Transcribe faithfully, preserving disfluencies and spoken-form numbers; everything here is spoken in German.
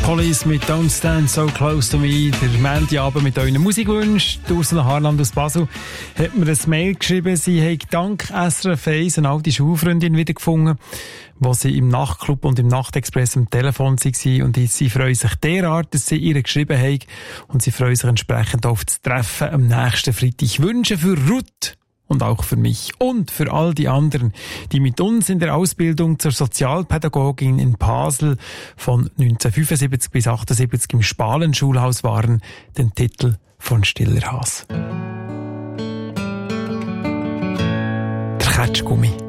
Police mit Don't Stand So Close to Me. Der Mandy-Abend mit euren Musikwünschen. Ursula Harland aus Basel hat mir ein Mail geschrieben. Sie hat dank S R F eins eine alte Schulfreundin wiedergefunden, wo sie im Nachtclub und im Nachtexpress am Telefon war. Und sie freuen sich derart, dass sie ihr geschrieben haben. Und sie freuen sich entsprechend auf das Treffen am nächsten Freitag. Ich wünsche für Ruth und auch für mich und für all die anderen, die mit uns in der Ausbildung zur Sozialpädagogin in Basel von neunzehnhundertfünfundsiebzig bis achtundsiebzig im Spalenschulhaus waren, den Titel von Stiller Has. Der Ketschgummi.